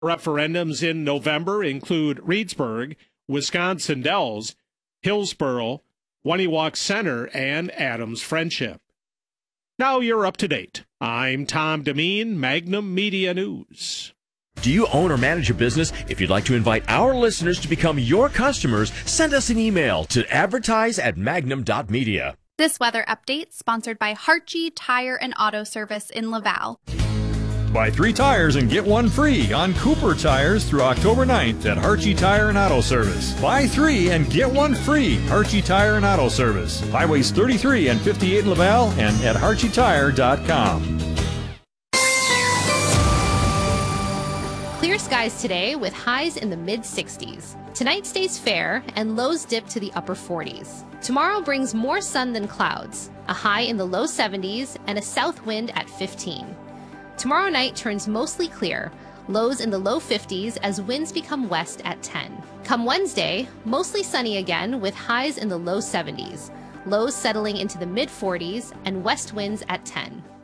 Referendums in November include Reedsburg, Wisconsin Dells, Hillsboro, Waniwak Center, and Adams Friendship. Now you're up to date. I'm Tom Demeen, Magnum Media News. Do you own or manage a business? If you'd like to invite our listeners to become your customers, send us an email to advertise@magnum.media. This weather update sponsored by Hartje Tire and Auto Service in Laval. Buy 3 tires and get 1 free on Cooper tires through October 9th at Hartje Tire and Auto Service. Buy 3 and get 1 free. Hartje Tire and Auto Service. Highways 33 and 58 in Laval and at HartjeTire.com. Clear skies today with highs in the mid-60s. Tonight stays fair and lows dip to the upper 40s. Tomorrow brings more sun than clouds, a high in the low 70s and a south wind at 15. Tomorrow night turns mostly clear, lows in the low 50s as winds become west at 10. Come Wednesday, mostly sunny again with highs in the low 70s, lows settling into the mid 40s and west winds at 10.